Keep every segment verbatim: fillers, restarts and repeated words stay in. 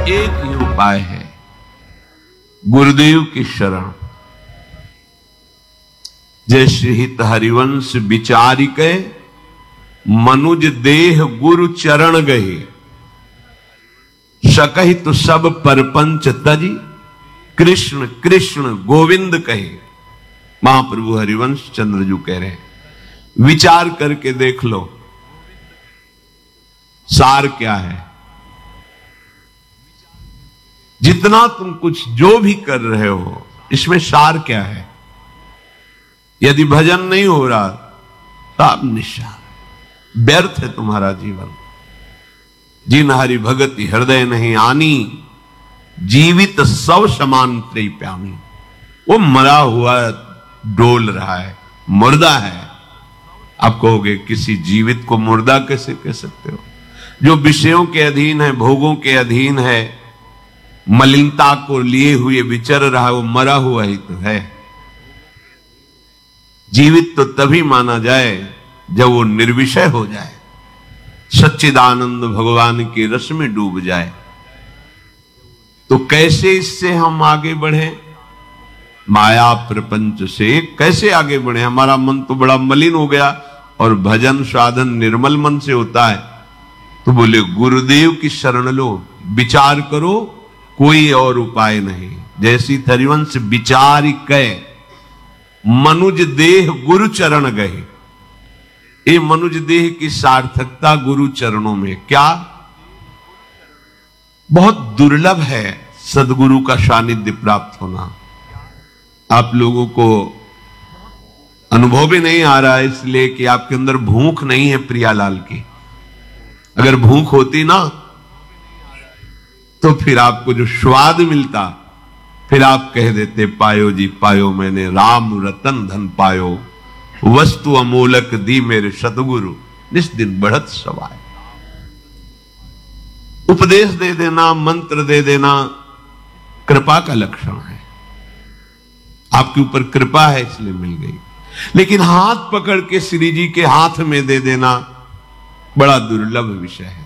एक ही उपाय है, गुरुदेव की शरण। जैसे हित हरिवंश विचारिके मनुज देह गुरु चरण गए, सकहि तो सब परपंच तजी, कृष्ण कृष्ण गोविंद कहे। महाप्रभु हरिवंश चंद्रजू कह रहे हैं, विचार करके देख लो सार क्या है। जितना तुम कुछ जो भी कर रहे हो, इसमें सार क्या है? यदि भजन नहीं हो रहा तब निशार, व्यर्थ है तुम्हारा जीवन। जिन हरि भगति हृदय नहीं आनी, जीवित सब समान त्रय प्यामी। वो मरा हुआ डोल रहा है, मुर्दा है। आप कहोगे किसी जीवित को मुर्दा कैसे कह सकते हो? जो विषयों के अधीन है, भोगों के अधीन है, मलिनता को लिए हुए विचर रहा है, वो मरा हुआ ही तो है। जीवित तो तभी माना जाए जब वो निर्विषय हो जाए, सच्चिदानंद भगवान के रस में डूब जाए। तो कैसे इससे हम आगे बढ़े? माया प्रपंच से कैसे आगे बढ़े? हमारा मन तो बड़ा मलिन हो गया, और भजन साधन निर्मल मन से होता है। तो बोले गुरुदेव की शरण लो, विचार करो, कोई और उपाय नहीं। जैसी हरिवंश विचार कहे मनुज देह गुरु चरण गए। ये मनुज देह की सार्थकता गुरु चरणों में। क्या बहुत दुर्लभ है सदगुरु का सानिध्य प्राप्त होना। आप लोगों को अनुभव भी नहीं आ रहा है, इसलिए कि आपके अंदर भूख नहीं है प्रियालाल की। अगर भूख होती ना, तो फिर आपको जो स्वाद मिलता, फिर आप कह देते पायो जी पायो मैंने राम रतन धन पायो, वस्तु अमूलक दी मेरे सतगुरु, निस दिन बढ़त सवाय। उपदेश दे देना, मंत्र दे देना कृपा का लक्षण है। आपके ऊपर कृपा है इसलिए मिल गई। लेकिन हाथ पकड़ के श्री जी के हाथ में दे देना बड़ा दुर्लभ विषय है।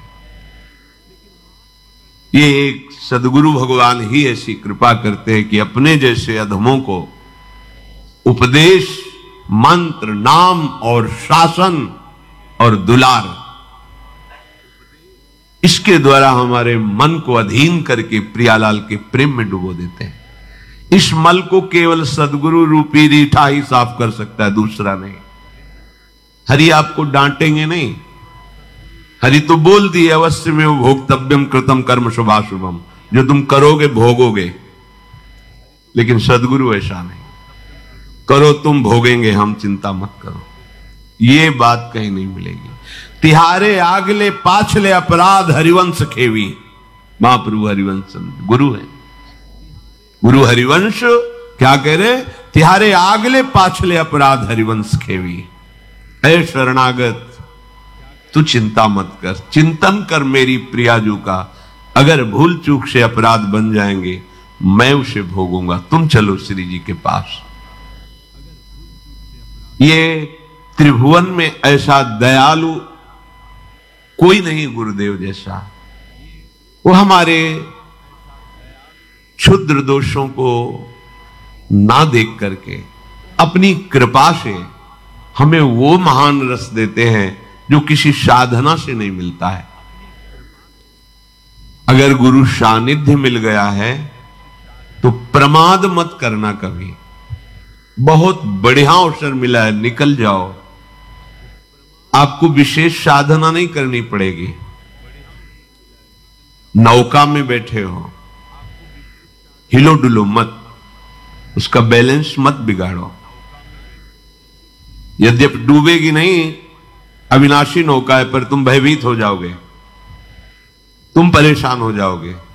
ये एक सदगुरु भगवान ही ऐसी कृपा करते हैं कि अपने जैसे अधमों को उपदेश, मंत्र, नाम और शासन और दुलार, इसके द्वारा हमारे मन को अधीन करके प्रियालाल के प्रेम में डुबो देते हैं। इस मल को केवल सदगुरु रूपी रीठा ही साफ कर सकता है, दूसरा नहीं। हरि आपको डांटेंगे नहीं। हरि तो बोल दिए अवश्य में भोक्तव्यम कृतम कर्म शुभाशुभम, जो तुम करोगे भोगोगे। लेकिन सदगुरु ऐसा नहीं, करो तुम भोगेंगे हम, चिंता मत करो। ये बात कहीं नहीं मिलेगी। तिहारे आगले पाछले अपराध हरिवंश खेवी। महाप्रभु हरिवंश गुरु है। गुरु हरिवंश क्या कह रहे? तिहारे आगले पाछले अपराध हरिवंश खेवी। ऐ शरणागत, तू चिंता मत कर, चिंतन कर मेरी प्रियाजू का। अगर भूल चूक से अपराध बन जाएंगे, मैं उसे भोगूंगा। तुम चलो श्री जी के पास। ये त्रिभुवन में ऐसा दयालु कोई नहीं गुरुदेव जैसा। वो हमारे क्षुद्र दोषों को ना देख करके अपनी कृपा से हमें वो महान रस देते हैं जो किसी साधना से नहीं मिलता है। अगर गुरु सानिध्य मिल गया है तो प्रमाद मत करना कभी। बहुत बढ़िया अवसर मिला है, निकल जाओ। आपको विशेष साधना नहीं करनी पड़ेगी। नौका में बैठे हो, हिलो डुलो मत, उसका बैलेंस मत बिगाड़ो। यद्यपि डूबेगी नहीं, अविनाशी नौका है, पर तुम भयभीत हो जाओगे, तुम परेशान हो जाओगे।